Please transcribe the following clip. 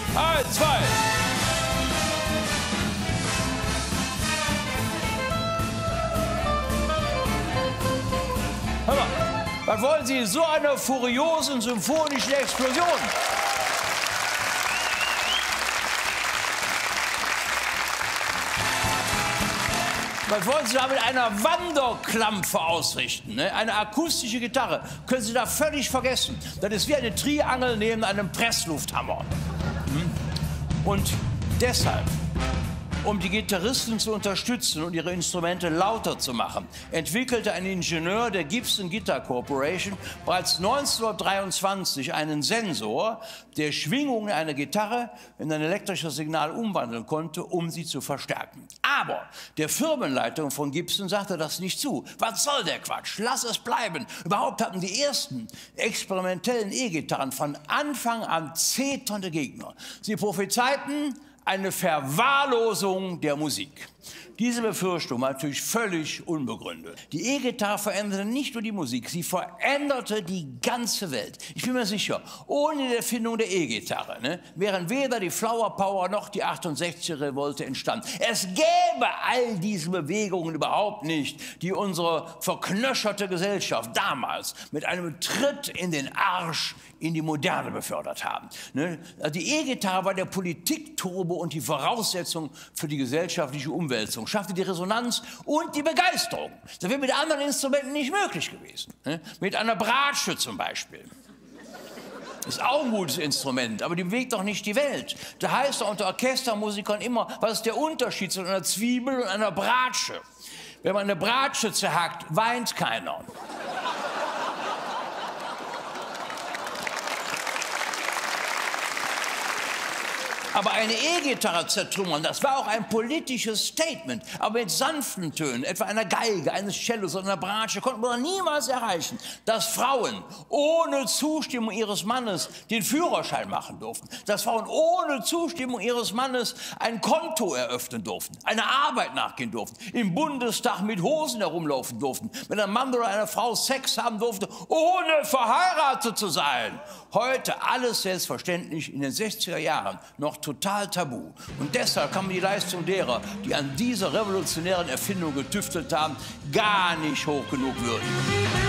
1, 2. Hör mal, was wollen Sie? So eine furiosen symphonischen Explosion. Was wollen Sie da mit einer Wanderklampfe ausrichten? Ne? Eine akustische Gitarre können Sie da völlig vergessen. Das ist wie eine Triangel neben einem Presslufthammer. Und deshalb, um die Gitarristen zu unterstützen und ihre Instrumente lauter zu machen, entwickelte ein Ingenieur der Gibson Guitar Corporation bereits 1923 einen Sensor, der Schwingungen einer Gitarre in ein elektrisches Signal umwandeln konnte, um sie zu verstärken. Aber der Firmenleitung von Gibson sagte das nicht zu. Was soll der Quatsch? Lass es bleiben. Überhaupt hatten die ersten experimentellen E-Gitarren von Anfang an zeternde Gegner. Sie prophezeiten eine Verwahrlosung der Musik. Diese Befürchtung war natürlich völlig unbegründet. Die E-Gitarre veränderte nicht nur die Musik, sie veränderte die ganze Welt. Ich bin mir sicher, ohne die Erfindung der E-Gitarre wären weder die Flower Power noch die 68er-Revolte entstanden. Es gäbe all diese Bewegungen überhaupt nicht, die unsere verknöcherte Gesellschaft damals mit einem Tritt in den Arsch in die Moderne befördert haben. Die E-Gitarre war der Politikturbo und die Voraussetzung für die gesellschaftliche Umwälzung, schaffte die Resonanz und die Begeisterung. Das wäre mit anderen Instrumenten nicht möglich gewesen. Mit einer Bratsche zum Beispiel. Ist auch ein gutes Instrument, aber die bewegt doch nicht die Welt. Da heißt doch unter Orchestermusikern immer, was ist der Unterschied zwischen einer Zwiebel und einer Bratsche? Wenn man eine Bratsche zerhackt, weint keiner. Aber eine E-Gitarre zertrümmern, das war auch ein politisches Statement. Aber mit sanften Tönen, etwa einer Geige, eines Cellos oder einer Bratsche, konnte man niemals erreichen, dass Frauen ohne Zustimmung ihres Mannes den Führerschein machen durften. Dass Frauen ohne Zustimmung ihres Mannes ein Konto eröffnen durften, einer Arbeit nachgehen durften, im Bundestag mit Hosen herumlaufen durften, mit einem Mann oder einer Frau Sex haben durften, ohne verheiratet zu sein. Heute alles selbstverständlich, in den 60er Jahren noch total tabu. Und deshalb kann man die Leistung derer, die an dieser revolutionären Erfindung getüftelt haben, gar nicht hoch genug würdigen.